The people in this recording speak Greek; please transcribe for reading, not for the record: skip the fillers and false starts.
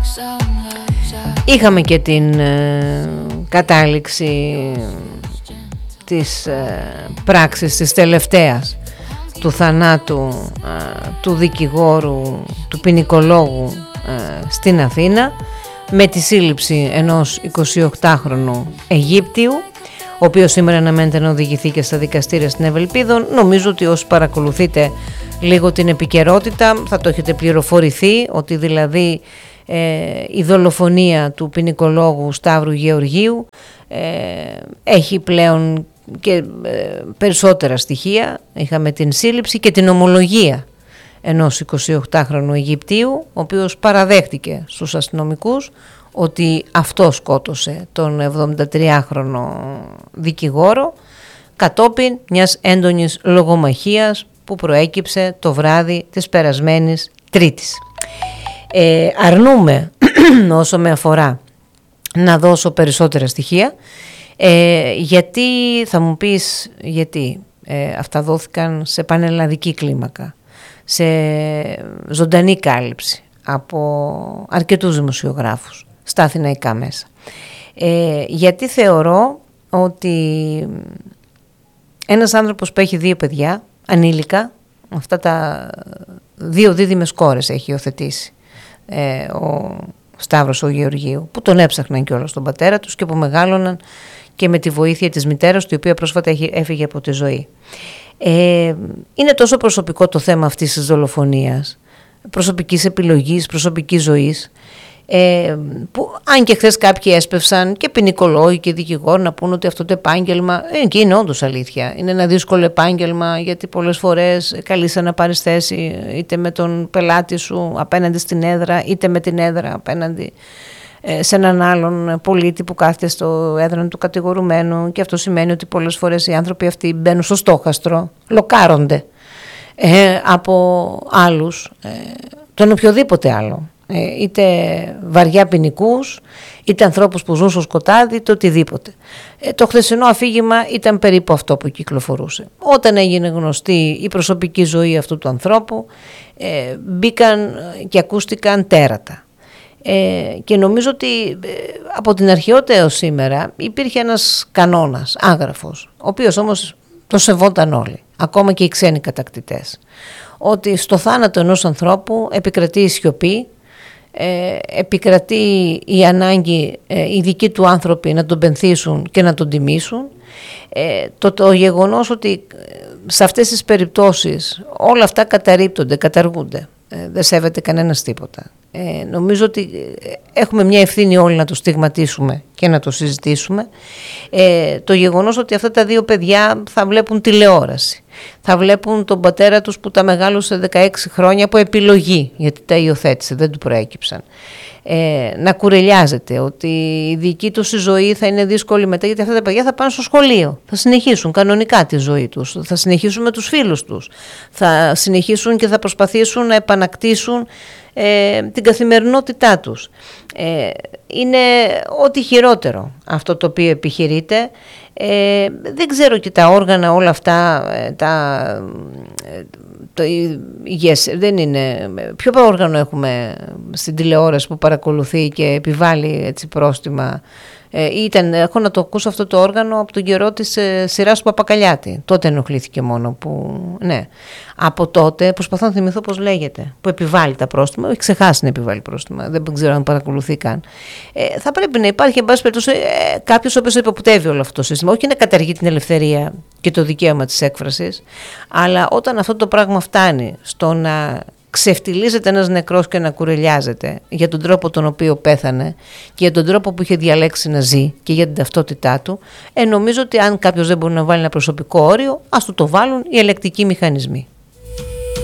Είχαμε και την κατάληξη της πράξης της τελευταίας του θανάτου του δικηγόρου, του ποινικολόγου στην Αθήνα, με τη σύλληψη ενός 28χρονου Αιγύπτιου, ο οποίος σήμερα αναμένεται να οδηγηθεί και στα δικαστήρια στην Ευελπίδων. Νομίζω ότι όσοι παρακολουθείτε λίγο την επικαιρότητα θα το έχετε πληροφορηθεί ότι δηλαδή η δολοφονία του ποινικολόγου Σταύρου Γεωργίου έχει πλέον και περισσότερα στοιχεία. Είχαμε την σύλληψη και την ομολογία ενός 28χρονου Αιγυπτίου, ο οποίος παραδέχτηκε στους αστυνομικούς ότι αυτό σκότωσε τον 73χρονο δικηγόρο κατόπιν μιας έντονης λογομαχίας που προέκυψε το βράδυ της περασμένης Τρίτης. Αρνούμε όσο με αφορά να δώσω περισσότερα στοιχεία, γιατί θα μου πεις γιατί αυτά δόθηκαν σε πανελλαδική κλίμακα, σε ζωντανή κάλυψη από αρκετούς δημοσιογράφους στα αθηναϊκά μέσα, γιατί θεωρώ ότι ένας άνθρωπος που έχει 2 παιδιά ανήλικα, αυτά τα 2 δίδυμες κόρες έχει υιοθετήσει ο Σταύρος ο Γεωργίου, που τον έψαχναν κιόλας τον πατέρα τους και που μεγάλωναν και με τη βοήθεια της μητέρας του, η οποία πρόσφατα έφυγε από τη ζωή. Είναι τόσο προσωπικό το θέμα αυτής της δολοφονίας, προσωπικής επιλογής, προσωπικής ζωής, που αν και χθες κάποιοι έσπευσαν και ποινικολόγοι και δικηγόροι να πούν ότι αυτό το επάγγελμα, και είναι όντως αλήθεια, είναι ένα δύσκολο επάγγελμα, γιατί πολλές φορές καλείσαι να πάρεις θέση είτε με τον πελάτη σου απέναντι στην έδρα, είτε με την έδρα απέναντι σε έναν άλλον πολίτη που κάθεται στο έδρανο του κατηγορουμένου, και αυτό σημαίνει ότι πολλές φορές οι άνθρωποι αυτοί μπαίνουν στο στόχαστρο, λοκάρονται από άλλους, τον οποιοδήποτε άλλο, είτε βαριά ποινικούς, είτε ανθρώπους που ζουν στο σκοτάδι, είτε οτιδήποτε. Το χθεσινό αφήγημα ήταν περίπου αυτό που κυκλοφορούσε. Όταν έγινε γνωστή η προσωπική ζωή αυτού του ανθρώπου, μπήκαν και ακούστηκαν τέρατα. Και νομίζω ότι από την αρχαιότητα έως σήμερα υπήρχε ένας κανόνας άγραφος, ο οποίος όμως το σεβόταν όλοι, ακόμα και οι ξένοι κατακτητές, ότι στο θάνατο ενός ανθρώπου επικρατεί η σιωπή, επικρατεί η ανάγκη οι δικοί του άνθρωποι να τον πενθήσουν και να τον τιμήσουν. Το γεγονός ότι σε αυτές τις περιπτώσεις όλα αυτά καταρρίπτονται, καταργούνται, δεν σέβεται κανένας τίποτα. Νομίζω ότι έχουμε μια ευθύνη όλοι να το στιγματίσουμε και να το συζητήσουμε. Το γεγονός ότι αυτά τα 2 παιδιά θα βλέπουν τηλεόραση, θα βλέπουν τον πατέρα τους που τα μεγάλωσε 16 χρόνια από επιλογή, γιατί τα υιοθέτησε, δεν του προέκυψαν, να κουρελιάζεται ότι η δική τους η ζωή θα είναι δύσκολη μετά, γιατί αυτά τα παιδιά θα πάνε στο σχολείο, θα συνεχίσουν κανονικά τη ζωή τους, θα συνεχίσουν με τους φίλους τους, θα συνεχίσουν και θα προσπαθήσουν να επανακτήσουν την καθημερινότητά τους. Είναι ό,τι χειρότερο αυτό το οποίο επιχειρείται. Δεν ξέρω και τα όργανα όλα αυτά, δεν είναι. Ποιο όργανο έχουμε στην τηλεόραση που παρακολουθεί και επιβάλλει έτσι πρόστιμα? Έχω να το ακούσω αυτό το όργανο από τον καιρό της σειράς του Παπακαλιάτη. Τότε ενοχλήθηκε μόνο που, ναι. Από τότε προσπαθώ να θυμηθώ πώς λέγεται, που επιβάλλει τα πρόστιμα. Έχει ξεχάσει να επιβάλλει πρόστιμα, δεν ξέρω αν παρακολουθεί καν. Θα πρέπει να υπάρχει εν πάση περιπτώσει κάποιος ο οποίος υποπτεύει όλο αυτό το σύστημα, όχι να καταργεί την ελευθερία και το δικαίωμα της έκφρασης, αλλά όταν αυτό το πράγμα φτάνει στο να ξεφτιλίζεται ένας νεκρός και να κουρελιάζεται για τον τρόπο τον οποίο πέθανε και για τον τρόπο που είχε διαλέξει να ζει και για την ταυτότητά του, νομίζω ότι αν κάποιος δεν μπορεί να βάλει ένα προσωπικό όριο, ας του το βάλουν οι ελεκτικοί μηχανισμοί.